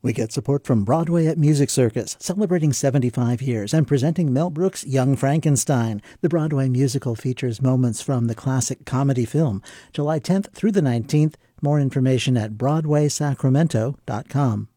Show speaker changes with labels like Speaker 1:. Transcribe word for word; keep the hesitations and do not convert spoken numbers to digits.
Speaker 1: We get support from Broadway at Music Circus, celebrating seventy-five years and presenting Mel Brooks' Young Frankenstein. The Broadway musical features moments from the classic comedy film. July tenth through the nineteenth. More information at broadway sacramento dot com.